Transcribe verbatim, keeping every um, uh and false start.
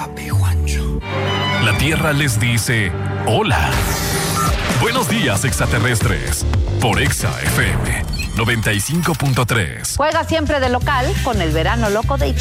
Papi Juancho. La Tierra les dice hola. Buenos días, extraterrestres. Por Exa F M noventa y cinco punto tres. Juega siempre de local con el verano loco de